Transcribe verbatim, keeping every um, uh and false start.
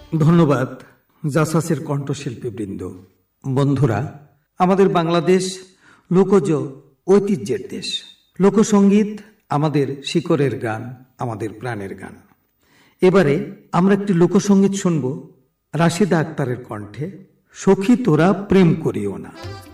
ধন্যবাদ জাসাসের কণ্ঠশিল্পী বৃন্দ। বন্ধুরা, আমাদের বাংলাদেশ লোকজ ঐতিহ্যের দেশ। লোকসঙ্গীত আমাদের শিকড়ের গান, আমাদের প্রাণের গান। এবারে আমরা একটি লোকসঙ্গীত শুনব রাশিদা আক্তারের কণ্ঠে, সখী তোরা প্রেম করিও না।